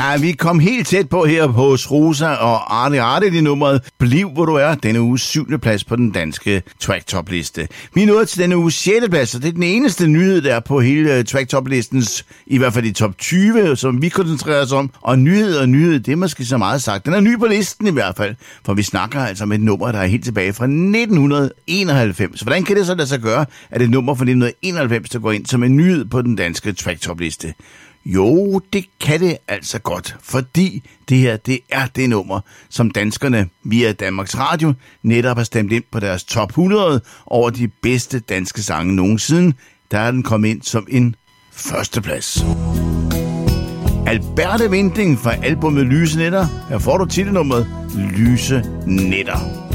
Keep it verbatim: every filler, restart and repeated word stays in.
Ja, vi kom helt tæt på her hos Rosa og Arne Arne i nummeret Bliv hvor du er, denne uges syvende plads på den danske Tracktop-liste. Vi er nået til denne uges sjette plads, og det er den eneste nyhed, der er på hele Tracktop-listens, i hvert fald i top tyve, som vi koncentrerer os om. Og nyhed og nyhed, det er måske så meget sagt. Den er ny på listen i hvert fald, for vi snakker altså med et nummer, der er helt tilbage fra nitten enoghalvfems. Hvordan kan det så lade sig gøre, at et nummer fra nitten enoghalvfems, der går ind som en nyhed på den danske Tracktop-liste? Jo, det kan det altså godt, fordi det her, det er det nummer, som danskerne via Danmarks Radio netop har stemt ind på deres top hundrede over de bedste danske sange nogensinde. Der er den kommet ind som en førsteplads. Alberte Winding fra albumet Lyse Nætter. Her får du titelnummeret Lyse Nætter.